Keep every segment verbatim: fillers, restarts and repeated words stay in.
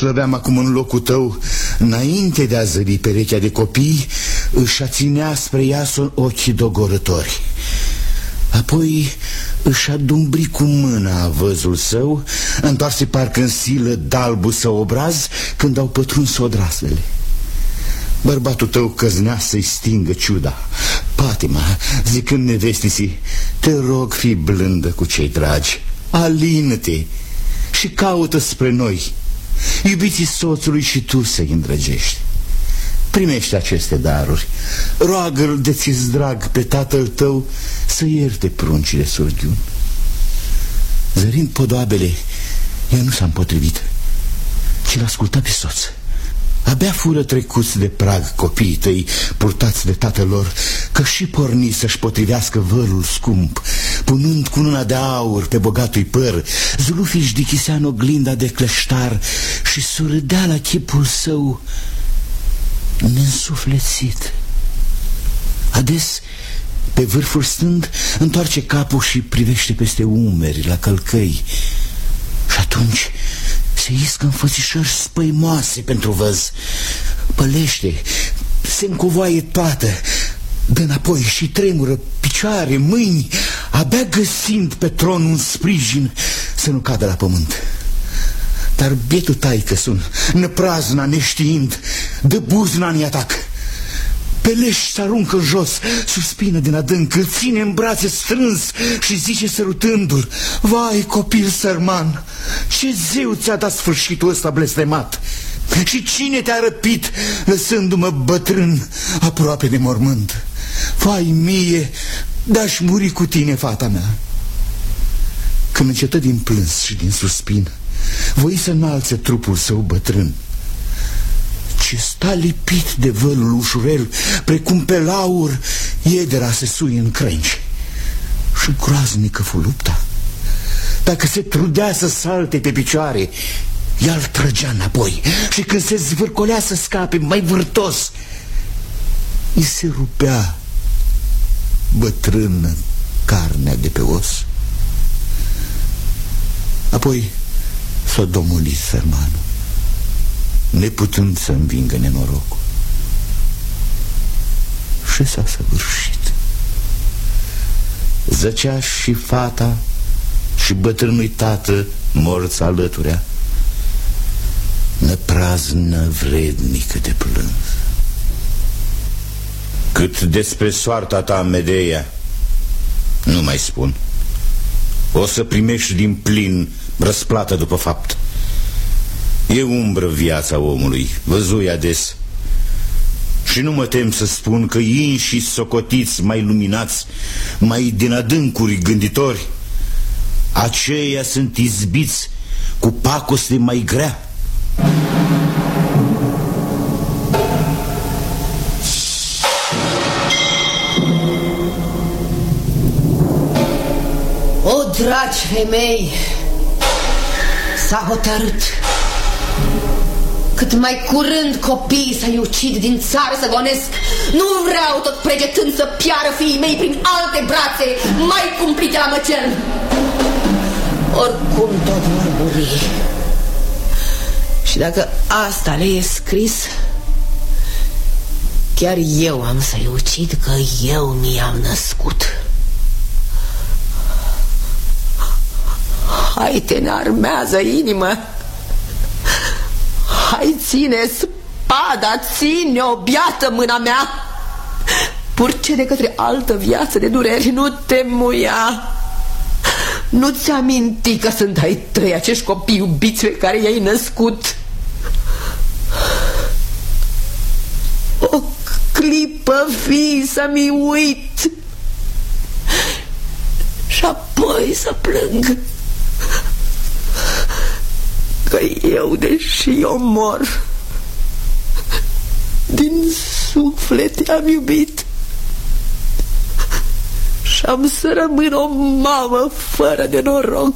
slăveam acum în locul tău, înainte de a zări perechea de copii, își aținea spre Iason ochii dogorători. Apoi își adumbri cu mâna văzul său, întoarse parcă în silă dalbul său obraz când au pătruns odraslele. Bărbatul tău căznea să-i stingă ciuda, patima, zicând nevestisii: te rog, fii blândă cu cei dragi, alină-te și caută spre noi, iubiții soțului, și tu să-i îndrăgești. Primește aceste daruri, roagă-l de ți-ți drag pe tatăl tău să ierte pruncile surghiuni. Zărind podoabele, ea nu s-a împotrivit, ci l-asculta pe soț. Abia fură trecuți de prag copiii tăi, purtați de tatăl lor, că și porni să-și potrivească vărul scump, punând cununa de aur pe bogatui păr. Zulufii își dichisea în oglinda de cleștar și surâdea la chipul său neînsuflețit. Ades, pe vârful stând, întoarce capul și privește peste umeri la călcăi. Și atunci se iscă înfățișări spăimoase pentru văz. Pălește, se încovoaie toată, dă înapoi și tremură picioare, mâini, abia găsind pe tron un sprijin să nu cadă la pământ. Dar bietul taică-sun, năprazna neștiind, dă buzna în atac. Peleș s-aruncă în jos, suspină din adânc, îl ține în brațe strâns și zice sărutându-l: vai, copil sărman, ce zeu ți-a dat sfârșitul ăsta blestemat? Și cine te-a răpit lăsându-mă bătrân aproape de mormânt? Vai mie, de-aș muri cu tine, fata mea. Când încetă din plâns și din suspin, voi să înalțe trupul său bătrân, ce sta lipit de vălul ușurel, precum pe laur iedera se suie în crengi. Și groaznică fu lupta. Dacă se trudea să salte pe picioare, ea îl trăgea înapoi, și când se zvârcolea să scape mai vârtos, îi se rupea bătrână carnea de pe os. Apoi s-a domolit sărmanul, neputând să învingă nenorocul. Și s-a săvârșit. Zăcea și fata și bătrânul tată morți alăturea, năpraznă vrednică de plâns. Cât despre soarta ta, Medeia, nu mai spun. O să primești din plin răsplată după fapt. E umbră viața omului, văzui ades. Și nu mă tem să spun că inși socotiți mai luminați, mai din adâncuri gânditori, aceia sunt izbiți cu pacoste mai grea. O, dragi femei, s-a hotărât. Cât mai curând copiii să-i ucid din țară să gonesc. Nu vreau tot pregătând să piară fiii mei prin alte brațe mai cumplite la măcel. Oricum tot vor muri. Și dacă asta le e scris, chiar eu am să-i ucid, că eu mi-am născut. Hai, te înarmează inimă. Hai, ține spada, ține-o, biată mâna mea. Purce de către altă viață de dureri, nu te muia. Nu-ți aminti că sunt ai tăi acești copii iubiți pe care i-ai născut. O clipă, fii, să-mi uit și apoi să plâng, că eu, deși eu mor, din suflet te-am iubit și am să rămân o mamă fără de noroc.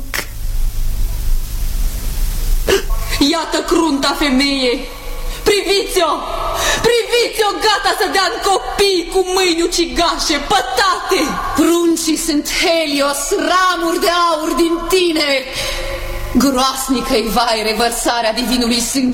Iată crunta femeie, priviți-o, priviți-o, gata să dea în copii cu mâini ucigașe, pătate. Pruncii sunt Helios, ramuri de aur din tine. Groasnică-i vai revărsarea divinului sânge